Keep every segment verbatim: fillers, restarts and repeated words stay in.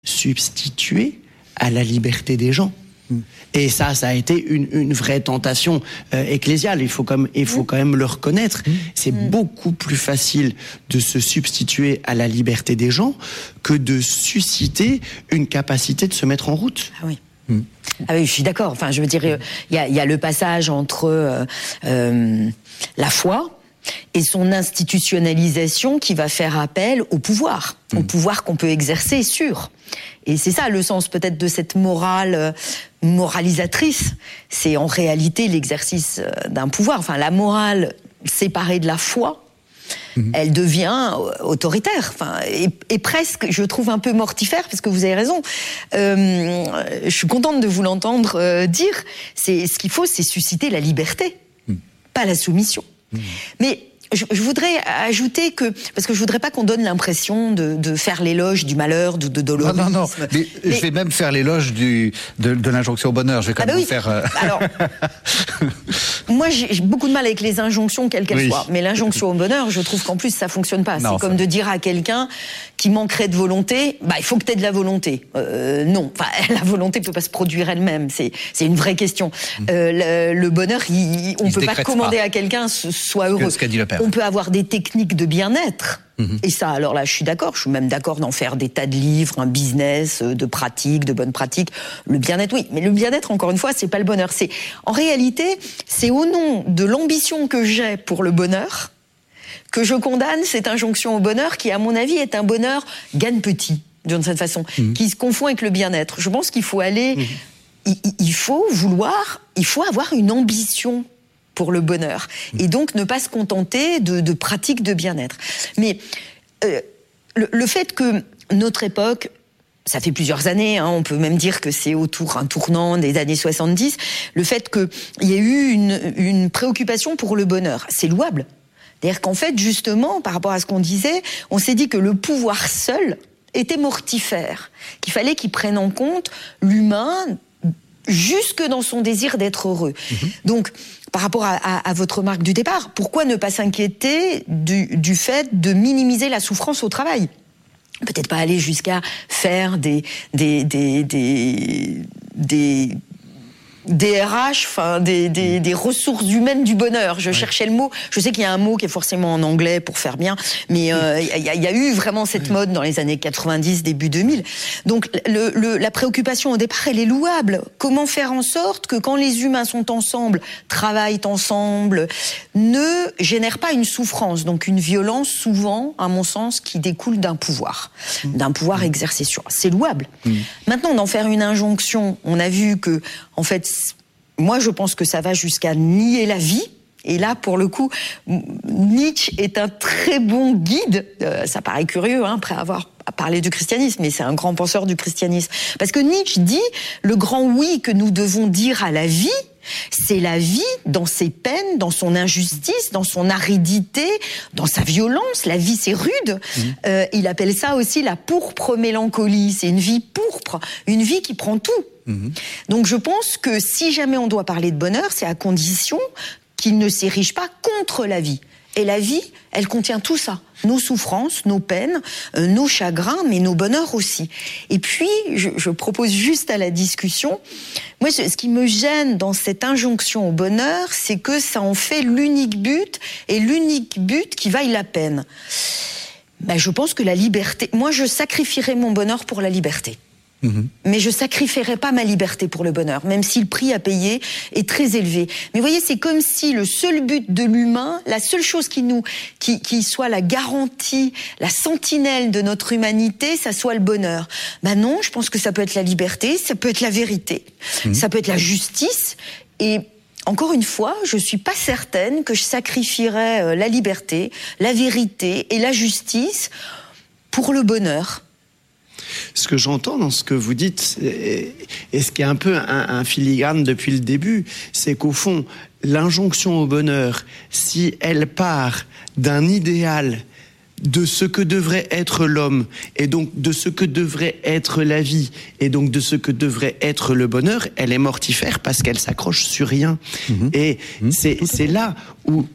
substituer à la liberté des gens. Et ça, ça a été une, une vraie tentation euh, ecclésiale. Il faut comme, il faut quand même le reconnaître. C'est mmh. beaucoup plus facile de se substituer à la liberté des gens que de susciter une capacité de se mettre en route. Ah oui. Mmh. Ah oui, je suis d'accord. Enfin, je veux dire, il y a, il y a le passage entre euh, euh, la foi et son institutionnalisation qui va faire appel au pouvoir, mmh. au pouvoir qu'on peut exercer sur. Et c'est ça le sens peut-être de cette morale euh, moralisatrice. C'est en réalité l'exercice euh, d'un pouvoir. Enfin, la morale séparée de la foi, mmh. elle devient autoritaire. Enfin, et, et presque, je trouve un peu mortifère, parce que vous avez raison. Euh, je suis contente de vous l'entendre euh, dire. C'est, ce qu'il faut, c'est susciter la liberté, mmh. pas la soumission. Mmh. Mais Je, je voudrais ajouter que, parce que je voudrais pas qu'on donne l'impression de, de faire l'éloge du malheur, de, de dolorisme. Non, non, non. Mais, mais je vais même faire l'éloge du, de, de l'injonction au bonheur. Je vais quand ah même bah oui. faire. Euh... Alors, moi, j'ai, j'ai beaucoup de mal avec les injonctions, quelles qu'elles oui. soient. Mais l'injonction au bonheur, je trouve qu'en plus, ça fonctionne pas. Non, c'est comme ça. De dire à quelqu'un qui manquerait de volonté, bah, il faut que tu aies de la volonté. Euh, non. Enfin, la volonté peut pas se produire elle-même. C'est, c'est une vraie question. Mmh. Euh, le, le bonheur, il, on il peut pas commander pas. à quelqu'un soit heureux. Ce qu'a dit le père. On peut avoir des techniques de bien-être. Mmh. Et ça, alors là, je suis d'accord. Je suis même d'accord d'en faire des tas de livres, un business, de pratiques, de bonnes pratiques. Le bien-être, oui. Mais le bien-être, encore une fois, c'est pas le bonheur. C'est, en réalité, c'est au nom de l'ambition que j'ai pour le bonheur que je condamne cette injonction au bonheur qui, à mon avis, est un bonheur gagne-petit, d'une certaine façon, mmh. qui se confond avec le bien-être. Je pense qu'il faut aller... Mmh. Il, il faut vouloir... Il faut avoir une ambition pour le bonheur. Et donc, ne pas se contenter de, de pratiques de bien-être. Mais euh, le, le fait que notre époque, ça fait plusieurs années, hein, on peut même dire que c'est autour un tournant des années soixante-dix, le fait qu'il y ait eu une, une préoccupation pour le bonheur, c'est louable. C'est-à-dire qu'en fait, justement, par rapport à ce qu'on disait, on s'est dit que le pouvoir seul était mortifère, qu'il fallait qu'il prenne en compte l'humain jusque dans son désir d'être heureux. Mmh. Donc, par rapport à, à, à votre remarque du départ, pourquoi ne pas s'inquiéter du, du fait de minimiser la souffrance au travail ? Peut-être pas aller jusqu'à faire des des des des, des des R H, enfin des, des, des ressources humaines du bonheur. Je ouais. cherchais le mot. Je sais qu'il y a un mot qui est forcément en anglais pour faire bien, mais il euh, y, a, y a eu vraiment cette ouais. mode dans les années quatre-vingt-dix, début deux mille. Donc le, le, la préoccupation au départ, elle est louable. Comment faire en sorte que quand les humains sont ensemble, travaillent ensemble, ne génèrent pas une souffrance, donc une violence souvent, à mon sens, qui découle d'un pouvoir, mmh. d'un pouvoir mmh. exercé sur. C'est louable. Mmh. Maintenant, d'en faire une injonction, on a vu que, en fait, moi, je pense que ça va jusqu'à nier la vie. Et là, pour le coup, Nietzsche est un très bon guide. Euh, ça paraît curieux, hein, après avoir parlé du christianisme, mais c'est un grand penseur du christianisme. Parce que Nietzsche dit, le grand oui que nous devons dire à la vie, c'est la vie dans ses peines, dans son injustice, dans son aridité, dans sa violence. La vie, c'est rude. Mmh. Euh, il appelle ça aussi la pourpre mélancolie. C'est une vie pourpre, une vie qui prend tout. Mmh. Donc je pense que si jamais on doit parler de bonheur, c'est à condition qu'il ne s'érige pas contre la vie. Et la vie, elle contient tout ça. Nos souffrances, nos peines, euh, nos chagrins, mais nos bonheurs aussi. Et puis, je, je propose juste à la discussion, moi, ce qui me gêne dans cette injonction au bonheur, c'est que ça en fait l'unique but, et l'unique but qui vaille la peine. Ben, je pense que la liberté... Moi, je sacrifierais mon bonheur pour la liberté. Mmh. Mais je sacrifierais pas ma liberté pour le bonheur, même si le prix à payer est très élevé. Mais vous voyez, c'est comme si le seul but de l'humain, la seule chose qui nous, qui, qui soit la garantie, la sentinelle de notre humanité, ça soit le bonheur. Ben non, je pense que ça peut être la liberté, ça peut être la vérité, mmh. ça peut être la justice. Et encore une fois, je suis pas certaine que je sacrifierais la liberté, la vérité et la justice pour le bonheur. Ce que j'entends dans ce que vous dites, et ce qui est un peu un, un filigrane depuis le début, c'est qu'au fond, l'injonction au bonheur, si elle part d'un idéal de ce que devrait être l'homme, et donc de ce que devrait être la vie, et donc de ce que devrait être le bonheur, elle est mortifère parce qu'elle s'accroche sur rien. Mmh. Et mmh. c'est, c'est là où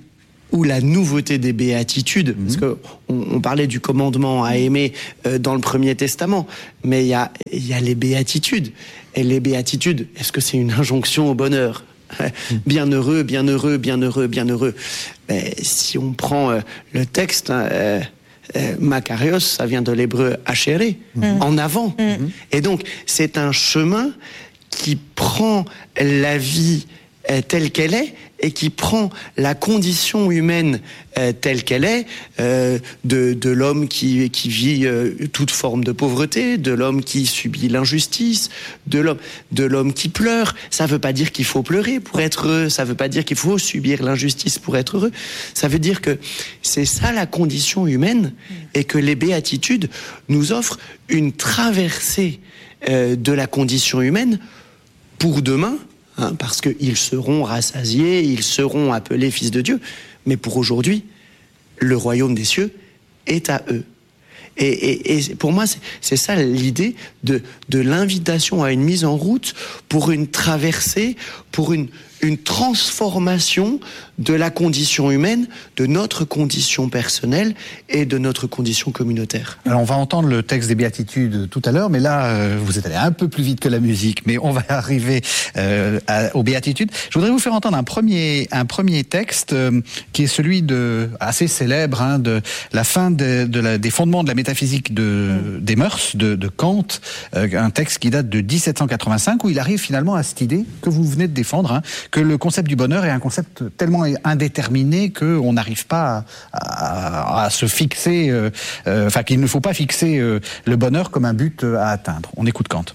ou la nouveauté des béatitudes, mmh. parce que on, on parlait du commandement à aimer euh, dans le Premier Testament, mais il y a, il y a les béatitudes. Et les béatitudes, est-ce que c'est une injonction au bonheur ? Bienheureux, bienheureux, bienheureux, bienheureux. Mais si on prend euh, le texte, hein, euh, euh, Makarios, ça vient de l'hébreu achérer, mmh. en avant. Mmh. Et donc, c'est un chemin qui prend la vie euh, telle qu'elle est et qui prend la condition humaine euh, telle qu'elle est, euh, de, de l'homme qui, qui vit euh, toute forme de pauvreté, de l'homme qui subit l'injustice, de l'homme, de l'homme qui pleure. Ça ne veut pas dire qu'il faut pleurer pour être heureux, ça ne veut pas dire qu'il faut subir l'injustice pour être heureux. Ça veut dire que c'est ça la condition humaine et que les béatitudes nous offrent une traversée euh, de la condition humaine pour demain, hein, parce qu'ils seront rassasiés, ils seront appelés fils de Dieu. Mais pour aujourd'hui, le royaume des cieux est à eux. Et, et, et pour moi, c'est, c'est ça l'idée de, de l'invitation à une mise en route pour une traversée, pour une, une transformation de la condition humaine, de notre condition personnelle et de notre condition communautaire. Alors on va entendre le texte des béatitudes tout à l'heure, mais là euh, vous êtes allé un peu plus vite que la musique, mais on va arriver euh, à, aux béatitudes. Je voudrais vous faire entendre un premier un premier texte euh, qui est celui de assez célèbre hein, de la fin de, de la, des fondements de la métaphysique de, des mœurs de, de Kant, euh, un texte qui date de dix-sept cent quatre-vingt-cinq où il arrive finalement à cette idée que vous venez de défendre, hein, que le concept du bonheur est un concept tellement indéterminé qu'on n'arrive pas à, à, à se fixer, euh, euh, enfin qu'il ne faut pas fixer euh, le bonheur comme un but à atteindre. On écoute Kant.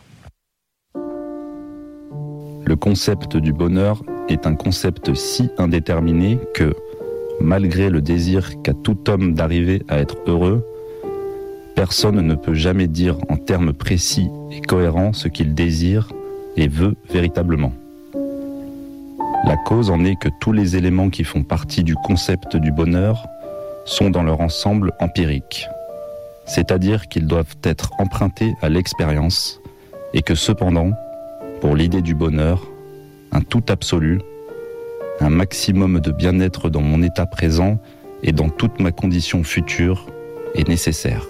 Le concept du bonheur est un concept si indéterminé que, malgré le désir qu'a tout homme d'arriver à être heureux, personne ne peut jamais dire en termes précis et cohérents ce qu'il désire et veut véritablement. La cause en est que tous les éléments qui font partie du concept du bonheur sont dans leur ensemble empiriques, c'est-à-dire qu'ils doivent être empruntés à l'expérience et que cependant, pour l'idée du bonheur, un tout absolu, un maximum de bien-être dans mon état présent et dans toute ma condition future est nécessaire.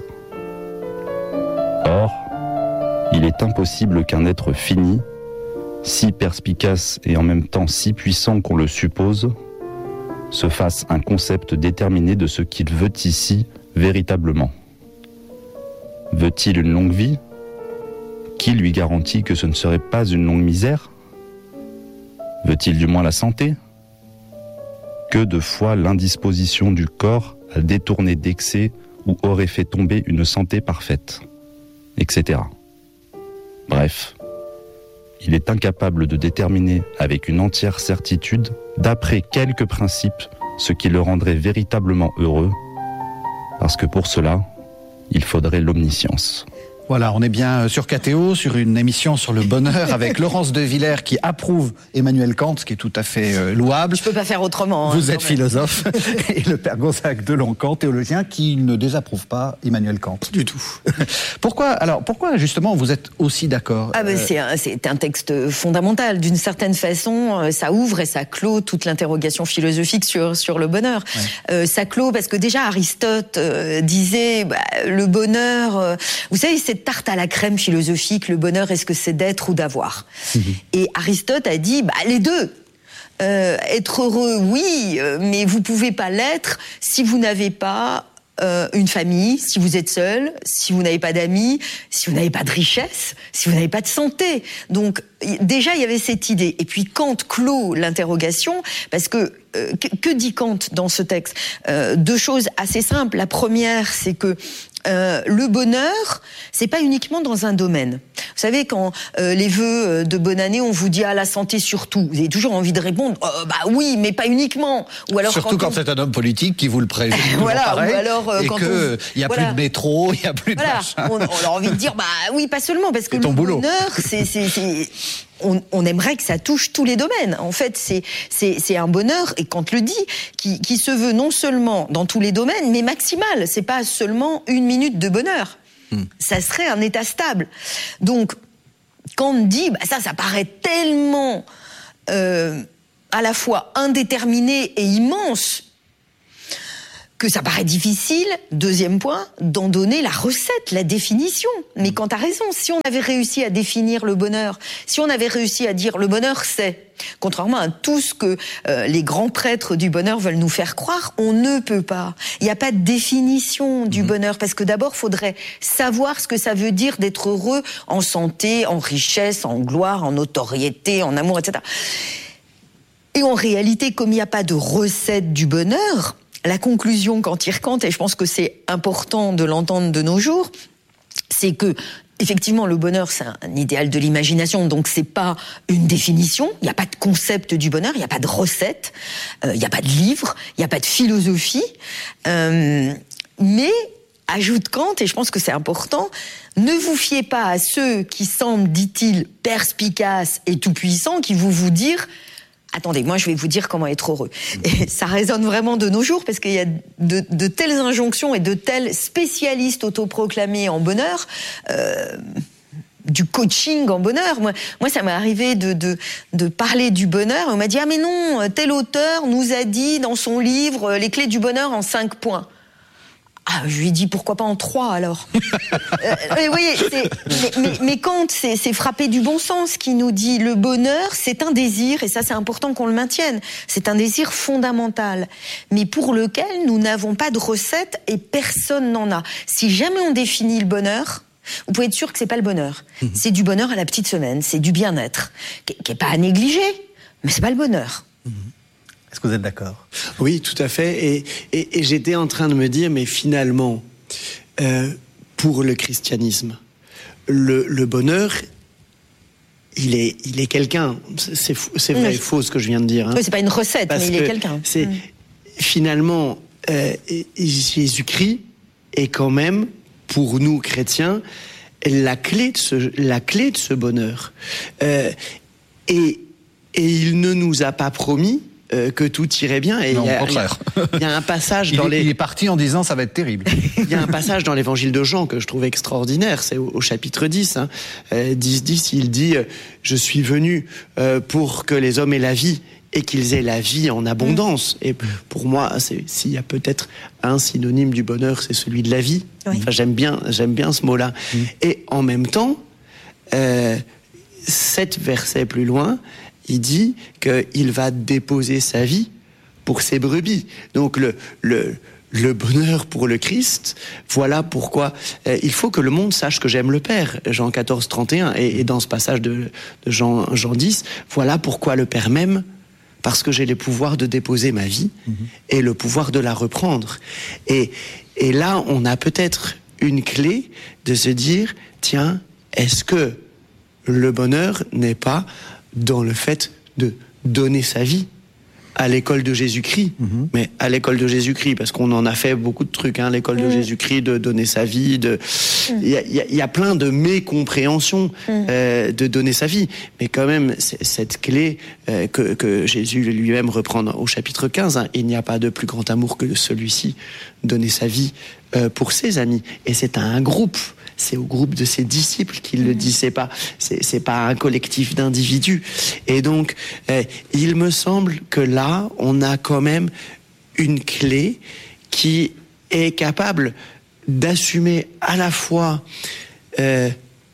Or, il est impossible qu'un être fini, si perspicace et en même temps si puissant qu'on le suppose, se fasse un concept déterminé de ce qu'il veut ici véritablement. Veut-il une longue vie ? Qui lui garantit que ce ne serait pas une longue misère ? Veut-il du moins la santé ? Que de fois l'indisposition du corps a détourné d'excès ou aurait fait tomber une santé parfaite, et cetera. Bref, il est incapable de déterminer avec une entière certitude, d'après quelques principes, ce qui le rendrait véritablement heureux, parce que pour cela, il faudrait l'omniscience. Voilà, on est bien sur K T O, sur une émission sur le bonheur avec Laurence de Villers qui approuve Emmanuel Kant, ce qui est tout à fait euh, louable. Je peux pas faire autrement. Vous hein, êtes philosophe et le père Gonzague Deloncan, théologien, qui ne désapprouve pas Emmanuel Kant. Du tout. Pourquoi, alors, pourquoi justement vous êtes aussi d'accord ? Ah ben, euh... c'est, un, c'est un texte fondamental. D'une certaine façon, ça ouvre et ça clôt toute l'interrogation philosophique sur, sur le bonheur. Ouais. Euh, ça clôt parce que déjà Aristote euh, disait bah, le bonheur, euh, vous savez, c'est tarte à la crème philosophique, le bonheur, est-ce que c'est d'être ou d'avoir ? Mmh. Et Aristote a dit, bah, les deux. Euh, être heureux, oui, euh, mais vous pouvez pas l'être si vous n'avez pas euh, une famille, si vous êtes seul, si vous n'avez pas d'amis, si vous n'avez pas de richesse, si vous n'avez pas de santé. Donc, déjà, il y avait cette idée. Et puis, Kant clôt l'interrogation, parce que, euh, que, que dit Kant dans ce texte ? euh, Deux choses assez simples. La première, c'est que Euh, le bonheur, c'est pas uniquement dans un domaine. Vous savez, quand euh, les vœux de bonne année, on vous dit ah la santé surtout, vous avez toujours envie de répondre oh, bah oui, mais pas uniquement. Ou alors surtout quand, quand on... c'est un homme politique qui vous le prévient. Voilà. Pareil, ou alors euh, et quand que il on... y a voilà. plus de métro, il y a plus de voilà. machin. On, on a envie de dire bah oui, pas seulement parce que c'est le boulot. bonheur, c'est c'est, c'est... On, on aimerait que ça touche tous les domaines. En fait, c'est, c'est, c'est un bonheur, et Kant le dit, qui, qui se veut non seulement dans tous les domaines, mais maximal. C'est pas seulement une minute de bonheur. Mmh. Ça serait un état stable. Donc, Kant dit, bah ça, ça paraît tellement euh, à la fois indéterminé et immense, que ça paraît difficile, deuxième point, d'en donner la recette, la définition. Mais quand t'as raison, si on avait réussi à définir le bonheur, si on avait réussi à dire le bonheur c'est, contrairement à tout ce que euh, les grands prêtres du bonheur veulent nous faire croire, on ne peut pas. Il n'y a pas de définition du mmh. bonheur, parce que d'abord, faudrait savoir ce que ça veut dire d'être heureux en santé, en richesse, en gloire, en notoriété, en amour, et cetera. Et en réalité, comme il n'y a pas de recette du bonheur, la conclusion qu'en tire Kant, et je pense que c'est important de l'entendre de nos jours, c'est que effectivement, le bonheur, c'est un idéal de l'imagination, donc c'est pas une définition, il n'y a pas de concept du bonheur, il n'y a pas de recette, euh, il n'y a pas de livre, il n'y a pas de philosophie, euh, mais, ajoute Kant, et je pense que c'est important, ne vous fiez pas à ceux qui semblent, dit-il, perspicaces et tout-puissants, qui vont vous dire... Attendez, moi je vais vous dire comment être heureux. Et ça résonne vraiment de nos jours parce qu'il y a de, de telles injonctions et de tels spécialistes autoproclamés en bonheur, euh, du coaching en bonheur. Moi, moi ça m'est arrivé de, de, de parler du bonheur. On m'a dit, ah mais non, tel auteur nous a dit dans son livre les clés du bonheur en cinq points. Ah, je lui ai dit, pourquoi pas en trois, alors euh, mais, oui, c'est, mais, mais, mais Kant, c'est, c'est frappé du bon sens qui nous dit, le bonheur, c'est un désir, et ça, c'est important qu'on le maintienne. C'est un désir fondamental, mais pour lequel nous n'avons pas de recette, et personne n'en a. Si jamais on définit le bonheur, vous pouvez être sûr que c'est pas le bonheur. Mmh. C'est du bonheur à la petite semaine, c'est du bien-être, qui, qui est pas à négliger, mais c'est pas le bonheur. Mmh. Est-ce que vous êtes d'accord ? Oui, tout à fait. Et, et, et j'étais en train de me dire, mais finalement, euh, pour le christianisme, le, le bonheur, il est, il est quelqu'un. C'est, c'est vrai oui. et faux ce que je viens de dire. Hein. Oui, c'est pas une recette, Parce mais il est quelqu'un. C'est, mmh. Finalement, euh, Jésus-Christ est quand même, pour nous chrétiens, la clé de ce, la clé de ce bonheur. Euh, et, et il ne nous a pas promis que tout irait bien. Et non, il y a, au contraire. Il y a un passage il dans est, les... Il est parti en disant ça va être terrible. Il y a un passage dans l'évangile de Jean que je trouve extraordinaire, c'est au, au chapitre dix. Hein. Euh, dix, dix, il dit « Je suis venu euh, pour que les hommes aient la vie et qu'ils aient la vie en abondance. » Et pour moi, c'est, s'il y a peut-être un synonyme du bonheur, c'est celui de la vie. Oui. Enfin, j'aime bien, j'aime bien ce mot-là. Mm. Et en même temps, euh, sept versets plus loin, il dit qu'il va déposer sa vie pour ses brebis. Donc le, le, le bonheur pour le Christ, voilà pourquoi euh, il faut que le monde sache que j'aime le Père, Jean quatorze, trente et un. Et, et dans ce passage de, de Jean, Jean dix, voilà pourquoi le Père m'aime, parce que j'ai le pouvoir de déposer ma vie mmh. et le pouvoir de la reprendre. Et, et là, on a peut-être une clé de se dire, tiens, est-ce que le bonheur n'est pas dans le fait de donner sa vie à l'école de Jésus-Christ, mmh. mais à l'école de Jésus-Christ, parce qu'on en a fait beaucoup de trucs, hein, l'école mmh. de Jésus-Christ, de donner sa vie, de, il mmh. y, y, y a plein de mécompréhensions mmh. euh, de donner sa vie, mais quand même cette clé euh, que, que Jésus lui-même reprend au chapitre quinze, hein, il n'y a pas de plus grand amour que celui-ci, donner sa vie euh, pour ses amis, et c'est un groupe. C'est au groupe de ses disciples qu'il mmh. le dit, c'est pas, c'est, c'est pas un collectif d'individus. Et donc, euh, il me semble que là, on a quand même une clé qui est capable d'assumer à la fois euh,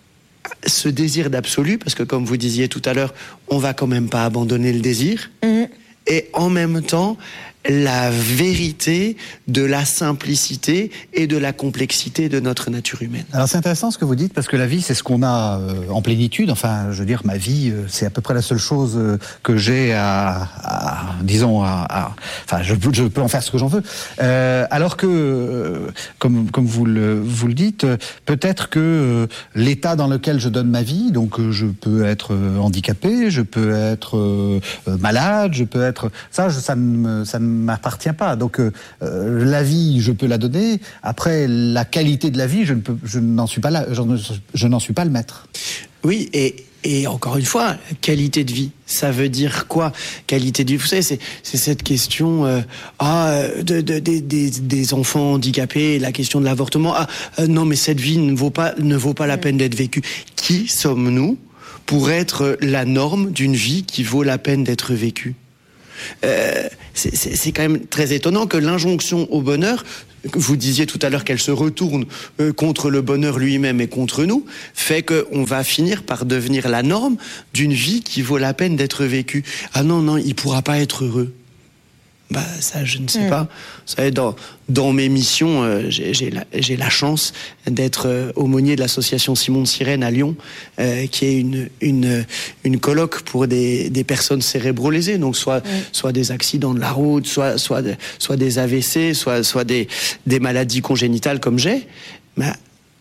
ce désir d'absolu, parce que comme vous disiez tout à l'heure, on va quand même pas abandonner le désir, mmh. et en même temps, la vérité de la simplicité et de la complexité de notre nature humaine. Alors c'est intéressant ce que vous dites, parce que la vie c'est ce qu'on a euh, en plénitude. Enfin, je veux dire, ma vie euh, c'est à peu près la seule chose euh, que j'ai à, à disons, à, à, enfin je, je peux en faire ce que j'en veux. Euh, alors que, euh, comme, comme vous le, vous le dites, peut-être que euh, l'état dans lequel je donne ma vie, donc euh, je peux être euh, handicapé, je peux être euh, malade, je peux être... Ça, je, ça ne me... Ça ne m'appartient pas. Donc euh, la vie, je peux la donner. Après, la qualité de la vie, je ne peux, je n'en suis pas là, je, je n'en suis pas le maître. Oui, et, et encore une fois, qualité de vie, ça veut dire quoi ? Qualité de vie, vous savez, c'est, c'est cette question euh, ah, de, de, de, des, des enfants handicapés, la question de l'avortement. Ah, euh, non, mais cette vie ne vaut pas, ne vaut pas la peine d'être vécue. Qui sommes-nous pour être la norme d'une vie qui vaut la peine d'être vécue ? Euh, c'est, c'est, c'est quand même très étonnant que l'injonction au bonheur, vous disiez tout à l'heure qu'elle se retourne euh, contre le bonheur lui-même et contre nous, fait qu'on va finir par devenir la norme d'une vie qui vaut la peine d'être vécue. Ah non, non, il pourra pas être heureux. Bah ça, je ne sais mmh. pas. Vous savez, dans dans mes missions, euh, j'ai, j'ai la j'ai la chance d'être euh, aumônier de l'association Simon de Sirène à Lyon, euh, qui est une une une colloque pour des des personnes cérébro-lésées, donc soit mmh. soit des accidents de la route, soit soit de, soit des A V C, soit soit des des maladies congénitales comme j'ai. Mais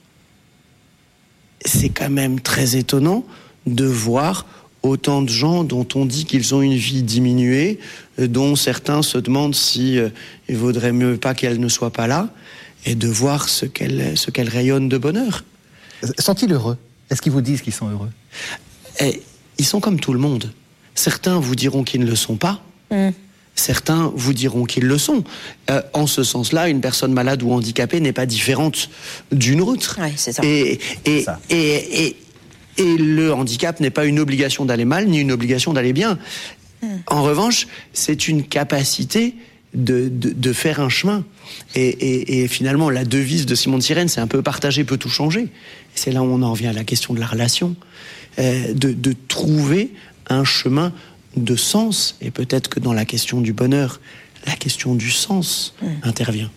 c'est quand même très étonnant de voir autant de gens dont on dit qu'ils ont une vie diminuée, dont certains se demandent si euh, il vaudrait mieux pas qu'elle ne soit pas là, et de voir ce qu'elle ce qu'elle rayonne de bonheur. Sont-ils heureux ? Est-ce qu'ils vous disent qu'ils sont heureux ? Et ils sont comme tout le monde. Certains vous diront qu'ils ne le sont pas. Mm. Certains vous diront qu'ils le sont. Euh, en ce sens-là, une personne malade ou handicapée n'est pas différente d'une autre. Oui, c'est ça. Et et c'est ça. et, et, et Et le handicap n'est pas une obligation d'aller mal, ni une obligation d'aller bien. Mmh. En revanche, c'est une capacité de, de, de faire un chemin. Et, et, et finalement, la devise de Simon de Sirène, c'est un peu partager peut tout changer. C'est là où on en revient à la question de la relation. Euh, de, de trouver un chemin de sens. Et peut-être que dans la question du bonheur, la question du sens mmh. intervient.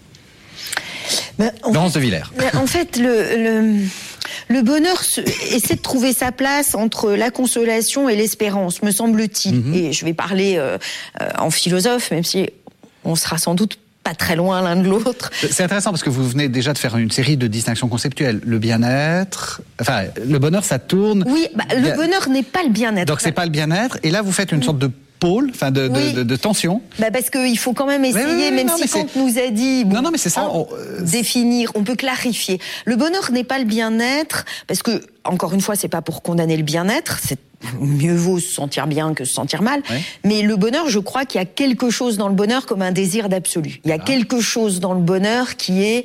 Ben, Laurence de Villers. En fait, le... le... Le bonheur se, essaie de trouver sa place entre la consolation et l'espérance, me semble-t-il. Mm-hmm. Et je vais parler euh, euh, en philosophe, même si on sera sans doute pas très loin l'un de l'autre. C'est intéressant parce que vous venez déjà de faire une série de distinctions conceptuelles. Le bien-être, enfin, le bonheur, ça tourne. Oui, bah, le bien... bonheur n'est pas le bien-être. Donc c'est pas le bien-être. Et là, vous faites une mmh. sorte de pôle, enfin de, de, oui. de, de tension. Bah parce qu'il faut quand même essayer, oui, oui, même non, si Kant nous a dit bon, non, non, mais c'est ça, on, euh, définir, on peut clarifier. Le bonheur n'est pas le bien-être, parce que, encore une fois, c'est pas pour condamner le bien-être, c'est mieux vaut se sentir bien que se sentir mal. Oui. Mais le bonheur, je crois qu'il y a quelque chose dans le bonheur comme un désir d'absolu. Il y a ah. quelque chose dans le bonheur qui est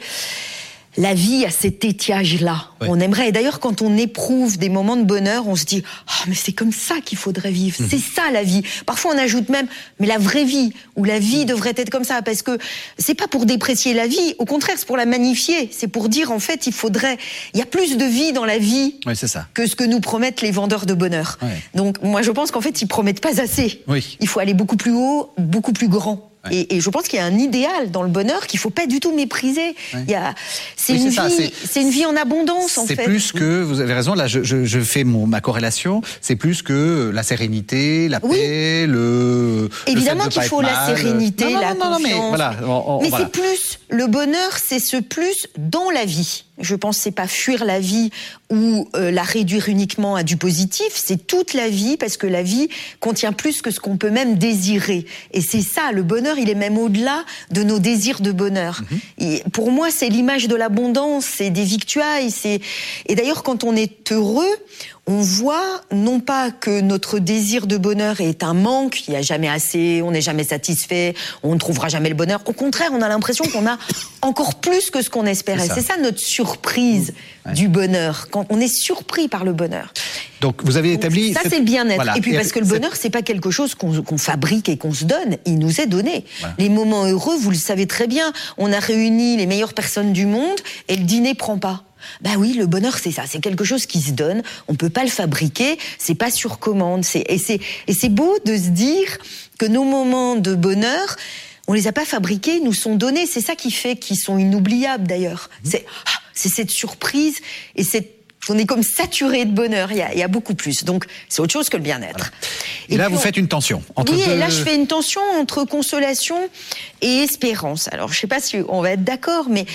la vie à cet étiage-là. Oui. On aimerait, et d'ailleurs, quand on éprouve des moments de bonheur, on se dit « Ah, oh, mais c'est comme ça qu'il faudrait vivre, mmh. c'est ça la vie ». Parfois, on ajoute même « Mais la vraie vie, ou la vie mmh. devrait être comme ça », parce que c'est pas pour déprécier la vie, au contraire, c'est pour la magnifier. C'est pour dire, en fait, il faudrait... Il y a plus de vie dans la vie oui, c'est ça. que ce que nous promettent les vendeurs de bonheur. Oui. Donc, moi, je pense qu'en fait, ils promettent pas assez. Oui. Il faut aller beaucoup plus haut, beaucoup plus grand. Et, et je pense qu'il y a un idéal dans le bonheur qu'il faut pas du tout mépriser. Ouais. Il y a, c'est, oui, une c'est, vie, c'est, c'est une vie en abondance, en c'est fait. C'est plus que, vous avez raison, là je, je, je fais mon, ma corrélation, c'est plus que la sérénité, la oui. paix, le... Évidemment le qu'il faut la mal. sérénité, non, non, la non, non, confiance. Mais, voilà, on, on, mais voilà. c'est plus, le bonheur, c'est ce plus dans la vie. Je pense que c'est pas fuir la vie ou euh, la réduire uniquement à du positif, c'est toute la vie, parce que la vie contient plus que ce qu'on peut même désirer. Et c'est ça, le bonheur, il est même au-delà de nos désirs de bonheur. Mm-hmm. Et pour moi, c'est l'image de l'abondance, c'est des victuailles, c'est... Et d'ailleurs, quand on est heureux, on voit non pas que notre désir de bonheur est un manque, il n'y a jamais assez, on n'est jamais satisfait, on ne trouvera jamais le bonheur. Au contraire, on a l'impression qu'on a encore plus que ce qu'on espérait. C'est ça, c'est ça notre surprise mmh. ouais. du bonheur, quand on est surpris par le bonheur. Donc vous avez établi... Donc, ça, cette... c'est le bien-être. Voilà. Et puis et parce que le bonheur, c'est pas quelque chose qu'on, qu'on fabrique et qu'on se donne, il nous est donné. Voilà. Les moments heureux, vous le savez très bien, on a réuni les meilleures personnes du monde et le dîner prend pas. Ben oui, le bonheur, c'est ça, c'est quelque chose qui se donne, on peut pas le fabriquer, c'est pas sur commande, c'est, et c'est, et c'est beau de se dire que nos moments de bonheur, on les a pas fabriqués, ils nous sont donnés, c'est ça qui fait qu'ils sont inoubliables d'ailleurs. Mmh. C'est, ah, c'est cette surprise, et cette on est comme saturé de bonheur, il y, a, il y a beaucoup plus. Donc, c'est autre chose que le bien-être. Voilà. Et, et là, vous on... faites une tension. Entre oui, deux... et là, je fais une tension entre consolation et espérance. Alors, je sais pas si on va être d'accord, mais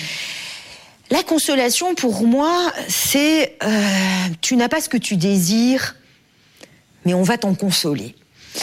la consolation, pour moi, c'est euh, tu n'as pas ce que tu désires, mais on va t'en consoler.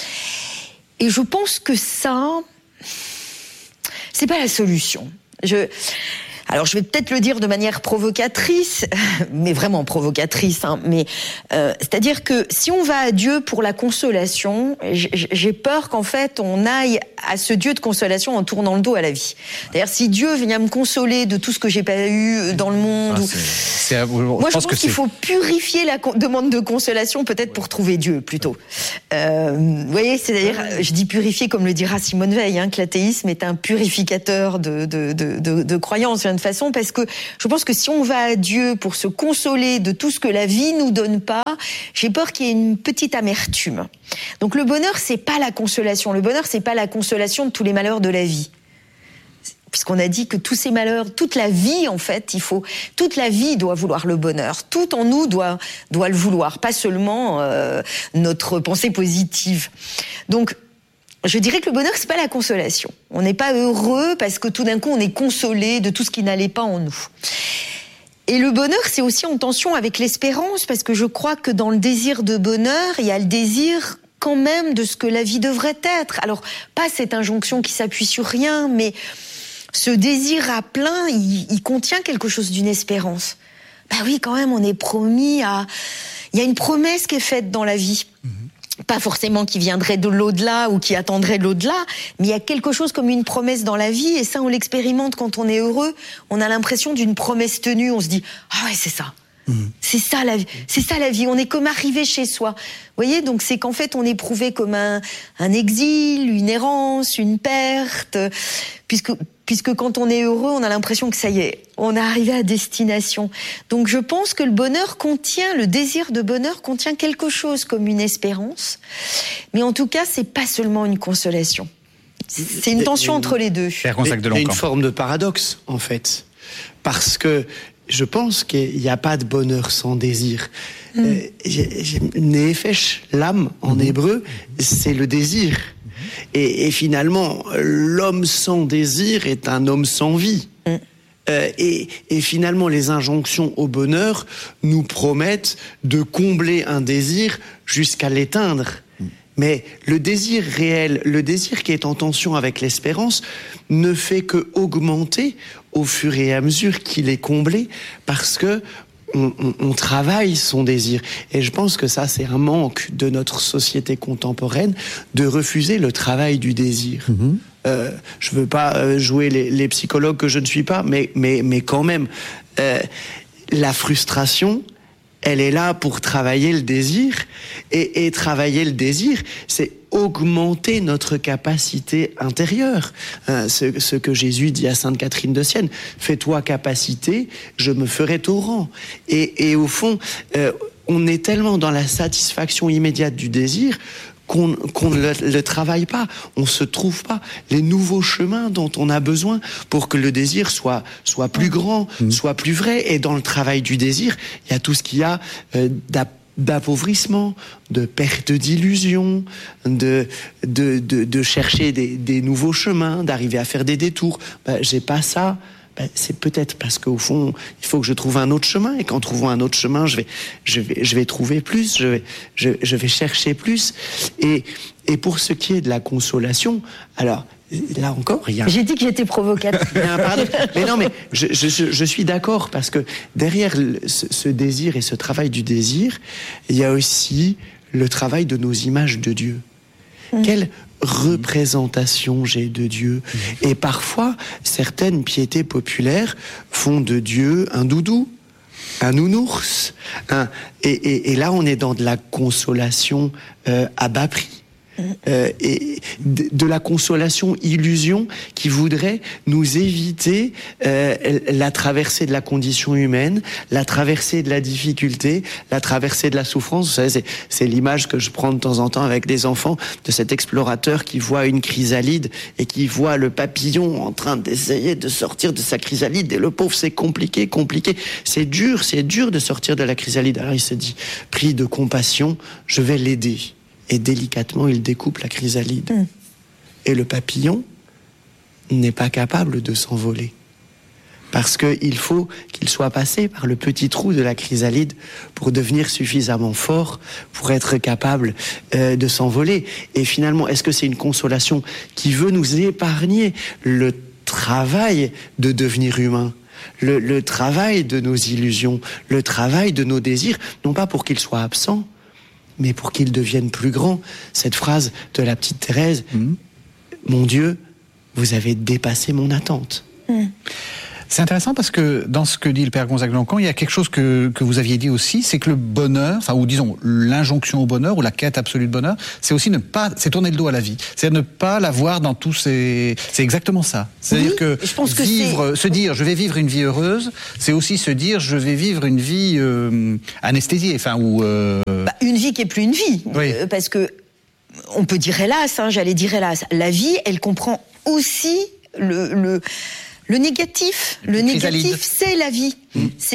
Et je pense que ça, c'est pas la solution. Je... Alors je vais peut-être le dire de manière provocatrice, mais vraiment provocatrice. Hein, mais euh, c'est-à-dire que si on va à Dieu pour la consolation, j'ai peur qu'en fait on aille à ce Dieu de consolation en tournant le dos à la vie. D'ailleurs, si Dieu vient me consoler de tout ce que j'ai pas eu dans le monde, ah, ou... c'est, c'est, moi je pense, pense qu'il faut purifier la con- demande de consolation peut-être pour trouver Dieu plutôt. Euh, vous voyez, c'est-à-dire, je dis purifier comme le dira Simone Veil, hein, que l'athéisme est un purificateur de, de, de, de, de croyances. De façon, parce que je pense que si on va à Dieu pour se consoler de tout ce que la vie nous donne pas, j'ai peur qu'il y ait une petite amertume. Donc le bonheur, c'est pas la consolation. Le bonheur, c'est pas la consolation de tous les malheurs de la vie. Puisqu'on a dit que tous ces malheurs, toute la vie, en fait, il faut, toute la vie doit vouloir le bonheur. Tout en nous doit, doit le vouloir. Pas seulement, euh, notre pensée positive. Donc, je dirais que le bonheur, c'est pas la consolation. On n'est pas heureux parce que tout d'un coup, on est consolé de tout ce qui n'allait pas en nous. Et le bonheur, c'est aussi en tension avec l'espérance, parce que je crois que dans le désir de bonheur, il y a le désir quand même de ce que la vie devrait être. Alors, pas cette injonction qui s'appuie sur rien, mais ce désir à plein, il, il contient quelque chose d'une espérance. Bah oui, quand même, on est promis à... Il y a une promesse qui est faite dans la vie. Mmh. Pas forcément qui viendrait de l'au-delà ou qui attendrait de l'au-delà, mais il y a quelque chose comme une promesse dans la vie, et ça on l'expérimente quand on est heureux. On a l'impression d'une promesse tenue, on se dit « Ah ouais, c'est ça, mmh. c'est ça la vie, c'est ça la vie, on est comme arrivé chez soi ». Vous voyez, donc c'est qu'en fait on éprouvait comme un, un exil, une errance, une perte, puisque... Puisque quand on est heureux, on a l'impression que ça y est, on est arrivé à destination. Donc je pense que le bonheur contient, le désir de bonheur contient quelque chose comme une espérance. Mais en tout cas, c'est pas seulement une consolation. C'est une tension entre les deux. Il y a une forme de paradoxe, en fait. Parce que je pense qu'il n'y a pas de bonheur sans désir. Mm. Euh, Nefesh, l'âme, en mm. hébreu, c'est le désir. Et, et finalement, l'homme sans désir est un homme sans vie. Mm. Euh, et, et finalement, les injonctions au bonheur nous promettent de combler un désir jusqu'à l'éteindre. Mm. Mais le désir réel, le désir qui est en tension avec l'espérance, ne fait que augmenter au fur et à mesure qu'il est comblé, parce que On, on, on travaille son désir. Et je pense que ça, c'est un manque de notre société contemporaine, de refuser le travail du désir. Mmh. Euh, je veux pas jouer les, les psychologues que je ne suis pas, mais, mais, mais quand même, euh, la frustration, elle est là pour travailler le désir. Et, et travailler le désir, c'est augmenter notre capacité intérieure. Hein, ce, ce que Jésus dit à Sainte Catherine de Sienne, fais-toi capacité, je me ferai torrent. Et, et au fond, euh, on est tellement dans la satisfaction immédiate du désir qu'on, qu'on ne le, le travaille pas, on se trouve pas les nouveaux chemins dont on a besoin pour que le désir soit, soit plus grand, mmh. soit plus vrai. Et dans le travail du désir, il y a tout ce qu'il y a euh, d'app- d'appauvrissement, de perte d'illusion, de, de, de, de chercher des, des nouveaux chemins, d'arriver à faire des détours. Ben, j'ai pas ça. Ben, c'est peut-être parce qu'au fond, il faut que je trouve un autre chemin, et qu'en trouvant un autre chemin, je vais, je vais, je vais trouver plus, je vais, je, je vais chercher plus. Et, et pour ce qui est de la consolation, alors, là encore, il y a... J'ai dit que j'étais provocatrice. Mais non, mais je, je, je suis d'accord, parce que derrière ce, ce désir et ce travail du désir, il y a aussi le travail de nos images de Dieu. Mmh. Quelle représentation j'ai de Dieu. Mmh. Et parfois, certaines piétés populaires font de Dieu un doudou, un nounours. Un... Et, et, et là, on est dans de la consolation euh, à bas prix. Euh, et de, de la consolation illusion qui voudrait nous éviter euh, la traversée de la condition humaine, la traversée de la difficulté, la traversée de la souffrance. Vous savez, c'est, c'est l'image que je prends de temps en temps avec des enfants, de cet explorateur qui voit une chrysalide et qui voit le papillon en train d'essayer de sortir de sa chrysalide, et le pauvre, c'est compliqué, compliqué, c'est dur, c'est dur de sortir de la chrysalide. Alors il se dit, pris de compassion, je vais l'aider. Et délicatement, il découpe la chrysalide. Mmh. Et le papillon n'est pas capable de s'envoler. Parce qu'il faut qu'il soit passé par le petit trou de la chrysalide pour devenir suffisamment fort pour être capable euh, de s'envoler. Et finalement, est-ce que c'est une consolation qui veut nous épargner le travail de devenir humain ? le, le travail de nos illusions, le travail de nos désirs, non pas pour qu'ils soient absents, mais pour qu'ils deviennent plus grands. Cette phrase de la petite Thérèse, mmh. mon Dieu, vous avez dépassé mon attente. Mmh. C'est intéressant parce que dans ce que dit le père Gonzague-Lancamp, il y a quelque chose que, que vous aviez dit aussi, c'est que le bonheur, enfin, ou disons, l'injonction au bonheur, ou la quête absolue de bonheur, c'est aussi ne pas, c'est tourner le dos à la vie. C'est ne pas la voir dans tous ces, c'est exactement ça. C'est-à-dire oui, que, je pense que vivre, se dire, je vais vivre une vie heureuse, c'est aussi se dire, je vais vivre une vie, euh, anesthésiée, enfin, ou, euh... bah, une vie qui est plus une vie. Oui. Euh, parce que, on peut dire hélas, hein, j'allais dire hélas. La vie, elle comprend aussi le, le, Le négatif, le négatif, c'est la vie. Mmh. C'est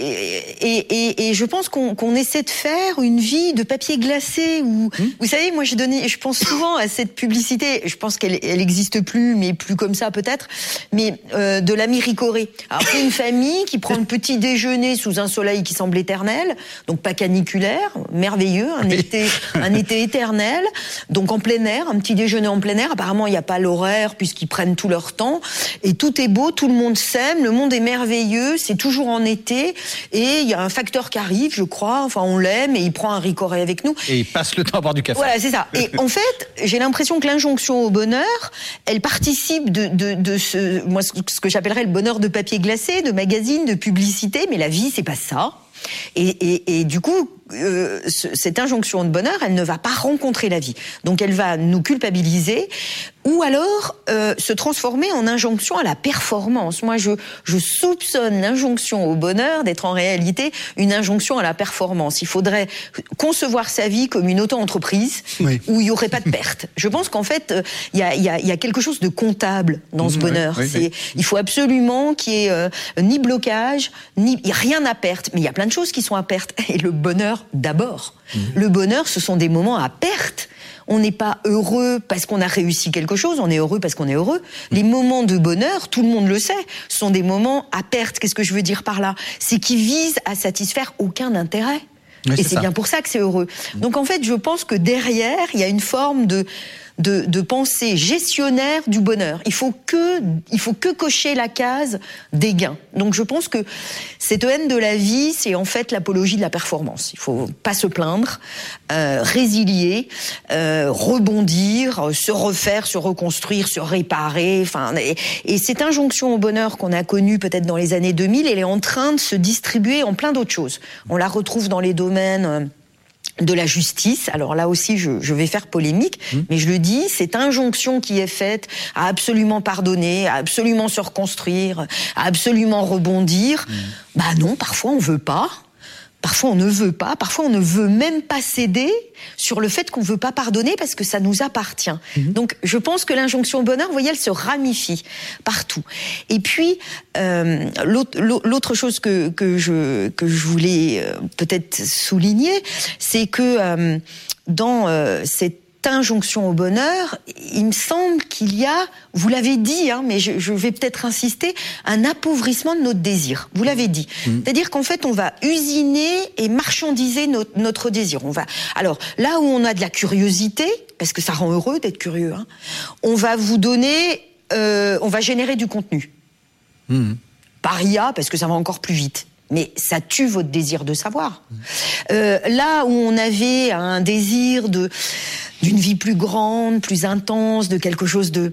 et, et, et je pense qu'on, qu'on essaie de faire une vie de papier glacé. Où, mmh. Vous savez, moi, je donné, je pense souvent à cette publicité. Je pense qu'elle, elle existe plus, mais plus comme ça peut-être. Mais euh, de l'ami Ricoré. Alors c'est une famille qui prend le petit déjeuner sous un soleil qui semble éternel, donc pas caniculaire, merveilleux, un été, un été éternel, donc en plein air, un petit déjeuner en plein air. Apparemment, il n'y a pas l'horaire puisqu'ils prennent tout leur temps et tout est beau, tout le monde s'aime, le monde est merveilleux, c'est toujours en été, et il y a un facteur qui arrive, je crois, enfin on l'aime, et il prend un Ricoré avec nous. Et il passe le temps à boire du café. Voilà, c'est ça. Et en fait, j'ai l'impression que l'injonction au bonheur, elle participe de, de, de ce, moi, ce que j'appellerais le bonheur de papier glacé, de magazine, de publicité, mais la vie, c'est pas ça. Et, et, et du coup, euh, ce, cette injonction de bonheur, elle ne va pas rencontrer la vie. Donc elle va nous culpabiliser ou alors euh, se transformer en injonction à la performance. Moi, je, je soupçonne l'injonction au bonheur d'être en réalité une injonction à la performance. Il faudrait concevoir sa vie comme une auto-entreprise oui. où il n'y aurait pas de perte. Je pense qu'en fait, il y a, y a, y a quelque chose de comptable dans ce mmh, bonheur. Oui, oui, C'est, oui. Il faut absolument qu'il n'y ait euh, ni blocage, ni y a rien à perte. Mais il y a plein de choses qui sont à perte. Et le bonheur, d'abord. Mmh. Le bonheur, ce sont des moments à perte. On n'est pas heureux parce qu'on a réussi quelque chose, on est heureux parce qu'on est heureux. Les moments de bonheur, tout le monde le sait, sont des moments à perte. Qu'est-ce que je veux dire par là ? C'est qu'ils visent à satisfaire aucun intérêt. Oui, et c'est, c'est bien pour ça que c'est heureux. Donc en fait, je pense que derrière, il y a une forme de... De, de pensée gestionnaire du bonheur. Il faut que, il faut que cocher la case des gains. Donc je pense que cette haine de la vie, c'est en fait l'apologie de la performance. Il faut pas se plaindre, euh, résilier, euh, rebondir, se refaire, se reconstruire, se réparer. Enfin, et, et cette injonction au bonheur qu'on a connue peut-être dans les années deux mille, elle est en train de se distribuer en plein d'autres choses. On la retrouve dans les domaines euh, de la justice. Alors là aussi, je, je vais faire polémique, mmh. mais je le dis, cette injonction qui est faite à absolument pardonner, à absolument se reconstruire, à absolument rebondir, mmh. bah non, parfois on veut pas. Parfois on ne veut pas, parfois on ne veut même pas céder sur le fait qu'on ne veut pas pardonner parce que ça nous appartient. Mmh. Donc je pense que l'injonction au bonheur, vous voyez, elle se ramifie partout. Et puis, euh, l'autre, l'autre chose que, que, je, que je voulais euh, peut-être souligner, c'est que euh, dans euh, cette injonction au bonheur, il me semble qu'il y a, vous l'avez dit, hein, mais je, je vais peut-être insister, un appauvrissement de notre désir. Vous l'avez dit. Mmh. C'est-à-dire qu'en fait, on va usiner et marchandiser notre, notre désir. On va, alors, là où on a de la curiosité, parce que ça rend heureux d'être curieux, hein, on va vous donner, euh, on va générer du contenu. Mmh. Par I A, parce que ça va encore plus vite. Mais ça tue votre désir de savoir. Mmh. Euh, là où on avait un désir de d'une vie plus grande, plus intense, de quelque chose de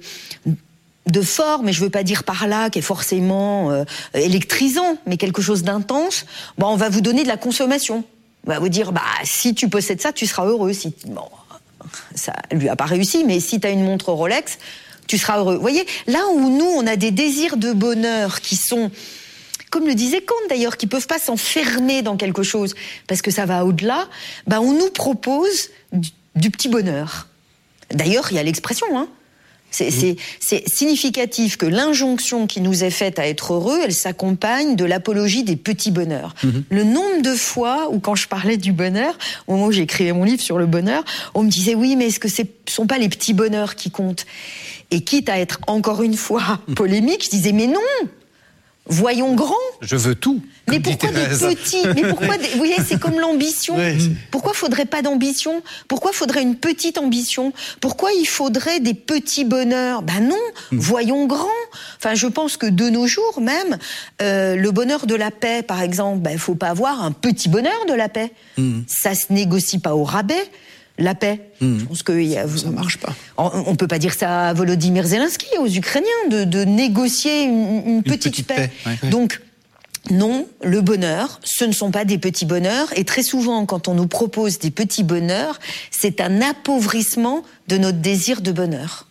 de fort, mais je veux pas dire par là qu'est forcément euh, électrisant, mais quelque chose d'intense. Bon, on va vous donner de la consommation. On va vous dire, bah si tu possèdes ça, tu seras heureux. Si bon, ça lui a pas réussi, mais si tu as une montre Rolex, tu seras heureux. Vous voyez, là où nous on a des désirs de bonheur qui sont, comme le disait Kant d'ailleurs, qui peuvent pas s'enfermer dans quelque chose parce que ça va au-delà, bah on nous propose du, du petit bonheur. D'ailleurs, il y a l'expression, hein. C'est, mmh. c'est, c'est significatif que l'injonction qui nous est faite à être heureux, elle s'accompagne de l'apologie des petits bonheurs. Mmh. Le nombre de fois où, quand je parlais du bonheur, au moment où j'écrivais mon livre sur le bonheur, on me disait oui, mais est-ce que ce ne sont pas les petits bonheurs qui comptent ? Et quitte à être encore une fois polémique, je disais mais non. Voyons grand. Je veux tout. Mais pourquoi des petits? Mais pourquoi des... Vous voyez, c'est comme l'ambition. Ouais. Pourquoi faudrait pas d'ambition? Pourquoi faudrait une petite ambition? Pourquoi il faudrait des petits bonheurs? Ben non, mmh. voyons grand. Enfin, je pense que de nos jours même, euh, le bonheur de la paix, par exemple, ben faut pas avoir un petit bonheur de la paix. Mmh. Ça se négocie pas au rabais. La paix. Mmh. Je pense que y a, ça marche pas. On, on peut pas dire ça à Volodymyr Zelensky, aux Ukrainiens, de, de négocier une, une petite, une petite paix. paix. Ouais. Donc, non, le bonheur, ce ne sont pas des petits bonheurs. Et très souvent, quand on nous propose des petits bonheurs, c'est un appauvrissement de notre désir de bonheur.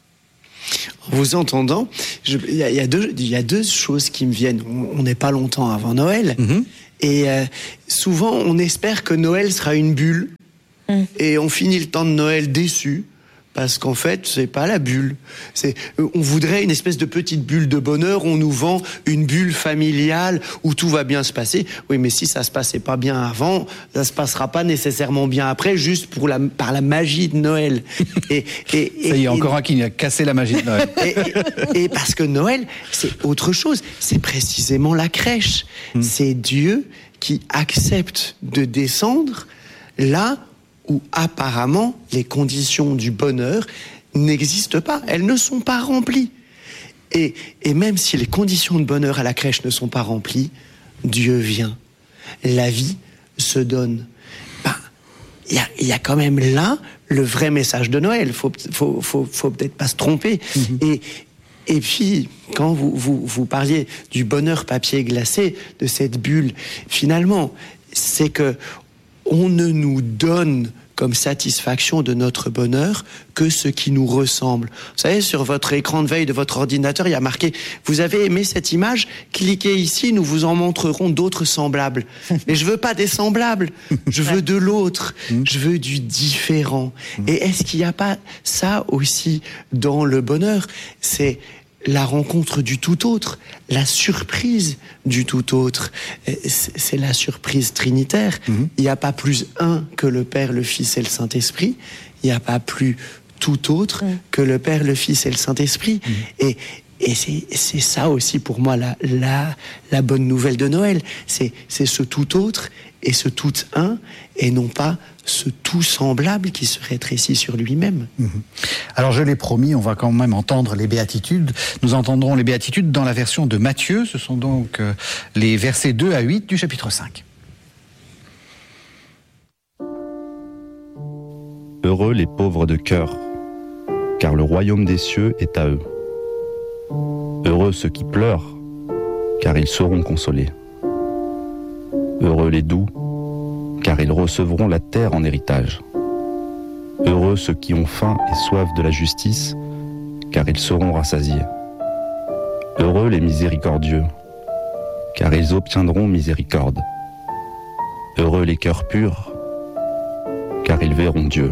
En vous entendant, il y, y, y a deux choses qui me viennent. On n'est pas longtemps avant Noël. Mmh. Et euh, souvent, on espère que Noël sera une bulle. Mmh. Et on finit le temps de Noël déçu, parce qu'en fait, c'est pas la bulle. C'est, on voudrait une espèce de petite bulle de bonheur, on nous vend une bulle familiale où tout va bien se passer. Oui, mais si ça se passait pas bien avant, ça se passera pas nécessairement bien après, juste pour la, par la magie de Noël. Et, et, et, ça y est, encore et, un qui a cassé la magie de Noël. Et, et, et parce que Noël, c'est autre chose. C'est précisément la crèche. Mmh. C'est Dieu qui accepte de descendre là où apparemment les conditions du bonheur n'existent pas, elles ne sont pas remplies. Et, et même si les conditions de bonheur à la crèche ne sont pas remplies, Dieu vient. La vie se donne. Ben, il y a, y a quand même là le vrai message de Noël. Faut, faut, faut, faut peut-être pas se tromper. Mmh. Et, et puis, quand vous, vous, vous parliez du bonheur papier glacé, de cette bulle, finalement, c'est que on ne nous donne comme satisfaction de notre bonheur que ce qui nous ressemble. Vous savez, sur votre écran de veille de votre ordinateur, il y a marqué « Vous avez aimé cette image ? Cliquez ici, nous vous en montrerons d'autres semblables. » Mais je veux pas des semblables, je veux de l'autre, je veux du différent. Et est-ce qu'il n'y a pas ça aussi dans le bonheur ? C'est la rencontre du tout autre, la surprise du tout autre. C'est la surprise trinitaire. Mmh. Il n'y a pas plus un que le Père, le Fils et le Saint-Esprit. Il n'y a pas plus tout autre mmh. que le Père, le Fils et le Saint-Esprit. Mmh. Et, et c'est, c'est ça aussi pour moi la, la, la bonne nouvelle de Noël. C'est, c'est ce tout autre et ce tout un, et non pas ce tout semblable qui se rétrécit sur lui-même. Mmh. Alors je l'ai promis, on va quand même entendre les béatitudes. Nous entendrons les béatitudes dans la version de Matthieu. Ce sont donc euh, les versets deux à huit du chapitre cinq. Heureux les pauvres de cœur, car le royaume des cieux est à eux. Heureux ceux qui pleurent, car ils seront consolés. Heureux les doux, car ils recevront la terre en héritage. Heureux ceux qui ont faim et soif de la justice, car ils seront rassasiés. Heureux les miséricordieux, car ils obtiendront miséricorde. Heureux les cœurs purs, car ils verront Dieu.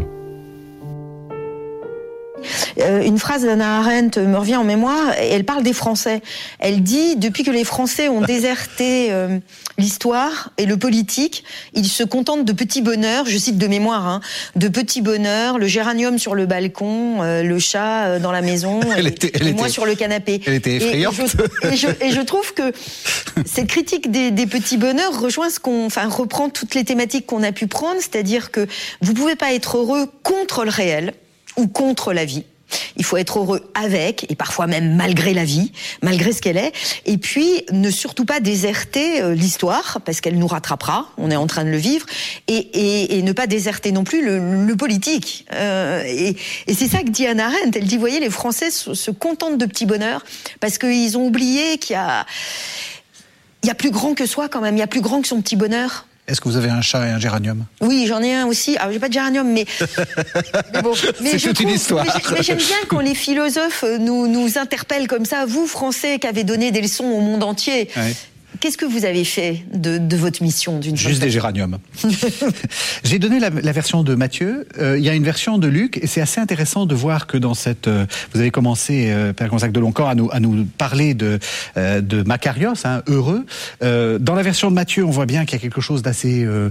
Euh, une phrase d'Hannah Arendt me revient en mémoire, et elle parle des Français. Elle dit, depuis que les Français ont déserté euh, l'histoire et le politique, ils se contentent de petits bonheurs, je cite de mémoire, hein, de petits bonheurs, le géranium sur le balcon, euh, le chat euh, dans la maison, elle et, était, elle et était, moi sur le canapé. Elle était effrayante. Et, et, je, et, je, et je trouve que cette critique des, des petits bonheurs rejoint ce qu'on, enfin, reprend toutes les thématiques qu'on a pu prendre, c'est-à-dire que vous pouvez pas être heureux contre le réel ou contre la vie. Il faut être heureux avec, et parfois même malgré la vie, malgré ce qu'elle est, et puis ne surtout pas déserter euh, l'histoire, parce qu'elle nous rattrapera, on est en train de le vivre, et, et, et ne pas déserter non plus le, le politique. Euh, et, et c'est ça que dit Hannah Arendt, elle dit, voyez, les Français se, se contentent de petits bonheurs, parce qu'ils ont oublié qu'il y a, il y a plus grand que soi quand même, il y a plus grand que son petit bonheur. Est-ce que vous avez un chat et un géranium ? Oui, j'en ai un aussi. Alors, j'ai pas de géranium, mais, mais bon. Mais c'est je toute trouve, une histoire. Mais j'aime bien quand les philosophes nous, nous interpellent comme ça. Vous, Français, qui avez donné des leçons au monde entier, ouais. Qu'est-ce que vous avez fait de, de votre mission d'une Juste des géraniums. J'ai donné la, la version de Matthieu. Euh, il y a une version de Luc, et c'est assez intéressant de voir que dans cette... Euh, vous avez commencé, euh, Père Gonzague de Loncan, à nous, à nous parler de, euh, de Makarios, hein, heureux. Euh, dans la version de Matthieu, on voit bien qu'il y a quelque chose d'assez... Euh,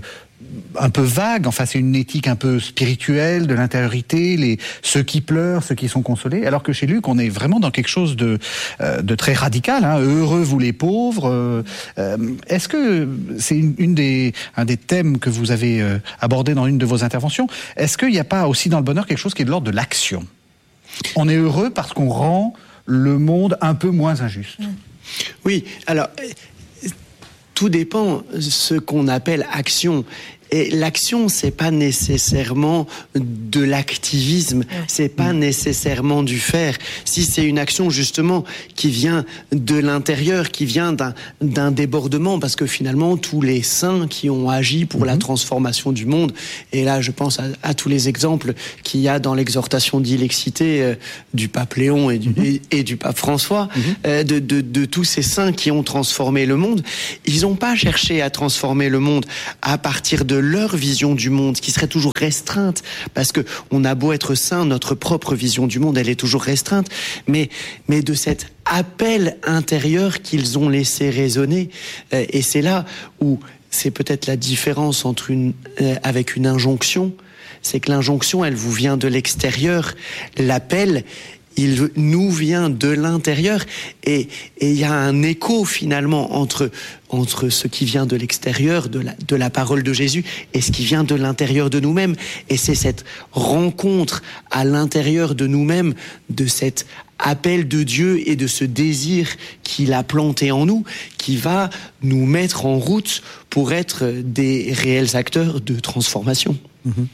un peu vague. Enfin, c'est une éthique un peu spirituelle de l'intériorité, les ceux qui pleurent, ceux qui sont consolés. Alors que chez Luc, on est vraiment dans quelque chose de euh, de très radical. Hein. Heureux vous les pauvres. Euh, euh, est-ce que c'est une, une des un des thèmes que vous avez euh, abordé dans une de vos interventions? Est-ce qu'il n'y a pas aussi dans le bonheur quelque chose qui est de l'ordre de l'action? On est heureux parce qu'on rend le monde un peu moins injuste. Oui, alors, tout dépend ce qu'on appelle action. Et l'action, c'est pas nécessairement de l'activisme, ouais. c'est pas nécessairement du faire. Si c'est une action justement qui vient de l'intérieur, qui vient d'un, d'un débordement, parce que finalement tous les saints qui ont agi pour mm-hmm. la transformation du monde, et là je pense à, à tous les exemples qu'il y a dans l'exhortation d'Ilexité euh, du pape Léon et du, mm-hmm. et, et du pape François, mm-hmm. euh, de, de, de tous ces saints qui ont transformé le monde, ils n'ont pas cherché à transformer le monde à partir de leur vision du monde, qui serait toujours restreinte, parce que on a beau être saint, notre propre vision du monde, elle est toujours restreinte, mais, mais de cet appel intérieur qu'ils ont laissé résonner, euh, et c'est là où c'est peut-être la différence entre une, euh, avec une injonction, c'est que l'injonction, elle vous vient de l'extérieur, l'appel, il nous vient de l'intérieur, et il y a un écho finalement entre entre ce qui vient de l'extérieur, de la, de la parole de Jésus, et ce qui vient de l'intérieur de nous-mêmes. Et c'est cette rencontre à l'intérieur de nous-mêmes, de cet appel de Dieu et de ce désir qu'il a planté en nous, qui va nous mettre en route pour être des réels acteurs de transformation. Mm-hmm.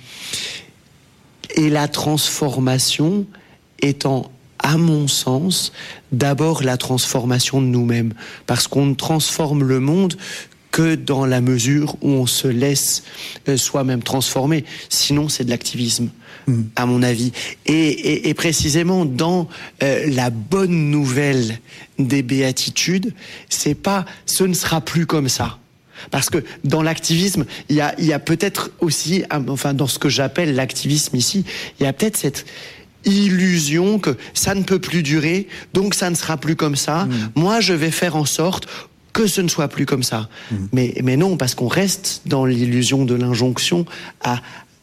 Et la transformation étant, à mon sens, d'abord la transformation de nous-mêmes. Parce qu'on ne transforme le monde que dans la mesure où on se laisse euh, soi-même transformer. Sinon, c'est de l'activisme, mmh. à mon avis. Et, et, et précisément, dans euh, la bonne nouvelle des béatitudes, c'est pas « ce ne sera plus comme ça ». Parce que dans l'activisme, il y a, il y a peut-être aussi, enfin dans ce que j'appelle l'activisme ici, il y a peut-être cette illusion que ça ne peut plus durer, donc ça ne sera plus comme ça. Mmh. Moi, je vais faire en sorte que ce ne soit plus comme ça. Mmh. Mais, mais non, parce qu'on reste dans l'illusion de l'injonction à,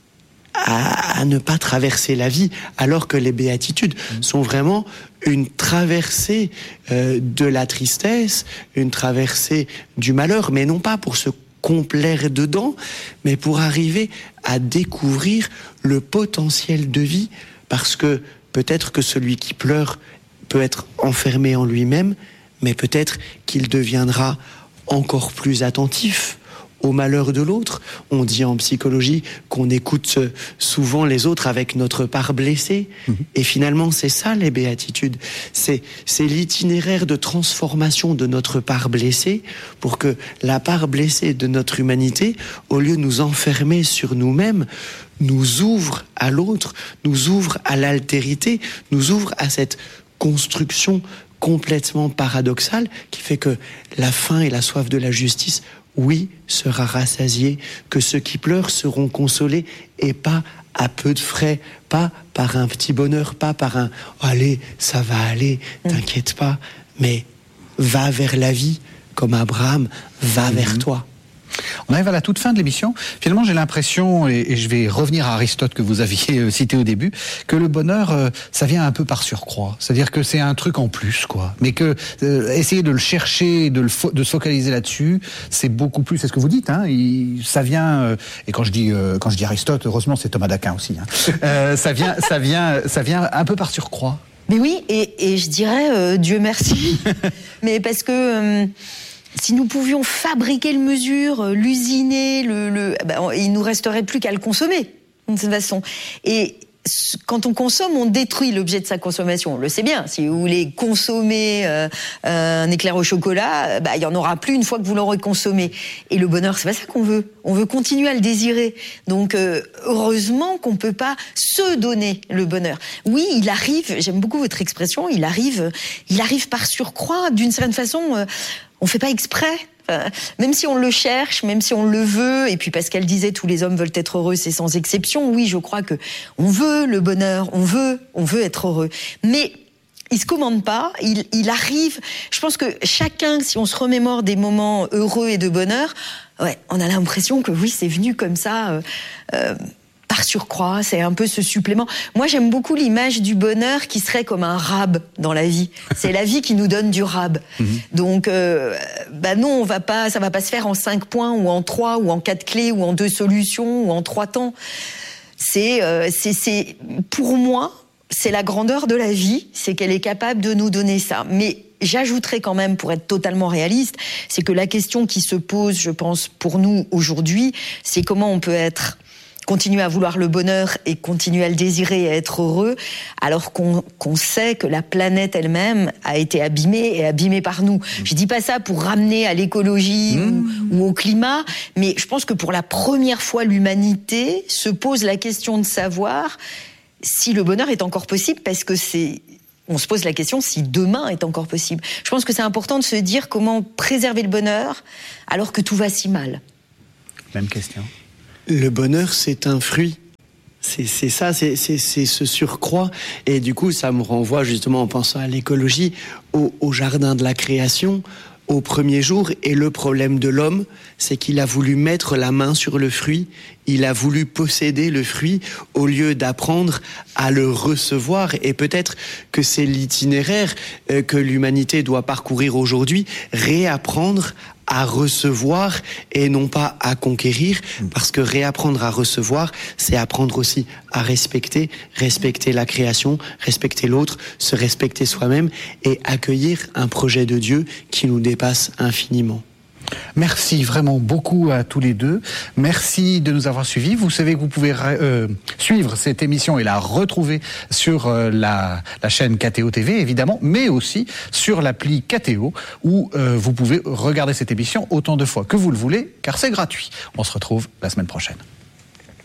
à, à ne pas traverser la vie, alors que les béatitudes mmh. sont vraiment une traversée euh, de la tristesse, une traversée du malheur, mais non pas pour se complaire dedans, mais pour arriver à découvrir le potentiel de vie. Parce que peut-être que celui qui pleure peut être enfermé en lui-même, mais peut-être qu'il deviendra encore plus attentif au malheur de l'autre. On dit en psychologie qu'on écoute souvent les autres avec notre part blessée. Mmh. Et finalement, c'est ça les béatitudes. C'est, c'est l'itinéraire de transformation de notre part blessée pour que la part blessée de notre humanité, au lieu de nous enfermer sur nous-mêmes, nous ouvre à l'autre, nous ouvre à l'altérité, nous ouvre à cette construction complètement paradoxale qui fait que la faim et la soif de la justice, oui, sera rassasiée, que ceux qui pleurent seront consolés et pas à peu de frais, pas par un petit bonheur, pas par un « allez, ça va aller, t'inquiète pas », mais va vers la vie, comme Abraham, va mmh. vers toi. On arrive à la toute fin de l'émission. Finalement, j'ai l'impression, et, et je vais revenir à Aristote que vous aviez euh, cité au début, que le bonheur, euh, ça vient un peu par surcroît. C'est-à-dire que c'est un truc en plus, quoi. Mais que euh, essayer de le chercher, de, le fo- de se focaliser là-dessus, c'est beaucoup plus. C'est ce que vous dites, hein. Il, ça vient. Euh, et quand je dis euh, quand je dis Aristote, heureusement, c'est Thomas d'Aquin aussi. Hein. Euh, ça vient, ça vient, ça vient un peu par surcroît. Mais oui, et, et je dirais euh, Dieu merci. Mais parce que. Euh, Si nous pouvions fabriquer le mesure, l'usiner, le, le, ben, il nous resterait plus qu'à le consommer, de cette façon. Et quand on consomme, on détruit l'objet de sa consommation. On le sait bien. Si vous voulez consommer euh, un éclair au chocolat, ben, il y en aura plus une fois que vous l'aurez consommé. Et le bonheur, c'est pas ça qu'on veut. On veut continuer à le désirer. Donc, euh, heureusement qu'on peut pas se donner le bonheur. Oui, il arrive. J'aime beaucoup votre expression. Il arrive. Il arrive par surcroît, d'une certaine façon. Euh, On fait pas exprès, enfin, même si on le cherche, même si on le veut. Et puis Pascal disait, tous les hommes veulent être heureux, c'est sans exception. Oui, je crois que on veut le bonheur, on veut, on veut être heureux. Mais il se commande pas, il, il arrive. Je pense que chacun, si on se remémore des moments heureux et de bonheur, ouais, on a l'impression que oui, c'est venu comme ça, euh, euh, par surcroît. C'est un peu ce supplément. Moi, j'aime beaucoup l'image du bonheur qui serait comme un rab dans la vie. C'est la vie qui nous donne du rab. Mmh. Donc, euh, bah non, on va pas, ça va pas se faire en cinq points ou en trois ou en quatre clés ou en deux solutions ou en trois temps. C'est, euh, c'est, c'est, pour moi. C'est la grandeur de la vie, c'est qu'elle est capable de nous donner ça. Mais j'ajouterais quand même, pour être totalement réaliste, c'est que la question qui se pose, je pense, pour nous aujourd'hui, c'est comment on peut être, continuer à vouloir le bonheur et continuer à le désirer et à être heureux, alors qu'on, qu'on sait que la planète elle-même a été abîmée et abîmée par nous. Je dis pas ça pour ramener à l'écologie mmh. ou, ou au climat, mais je pense que pour la première fois, l'humanité se pose la question de savoir si le bonheur est encore possible, parce que c'est, on se pose la question si demain est encore possible. Je pense que c'est important de se dire comment préserver le bonheur alors que tout va si mal. Même question. Le bonheur, c'est un fruit. C'est, c'est ça, c'est, c'est, c'est ce surcroît. Et du coup, ça me renvoie justement, en pensant à l'écologie, au, au jardin de la création, au premier jour. Et le problème de l'homme, c'est qu'il a voulu mettre la main sur le fruit, il a voulu posséder le fruit au lieu d'apprendre à le recevoir. Et peut-être que c'est l'itinéraire que l'humanité doit parcourir aujourd'hui, réapprendre à recevoir et non pas à conquérir, parce que réapprendre à recevoir, c'est apprendre aussi à respecter, respecter la création, respecter l'autre, se respecter soi-même et accueillir un projet de Dieu qui nous dépasse infiniment. Merci vraiment beaucoup à tous les deux. Merci de nous avoir suivis. Vous savez que vous pouvez euh, suivre cette émission et la retrouver sur euh, la, la chaîne K T O T V, évidemment, mais aussi sur l'appli K T O, où euh, vous pouvez regarder cette émission autant de fois que vous le voulez, car c'est gratuit. On se retrouve la semaine prochaine.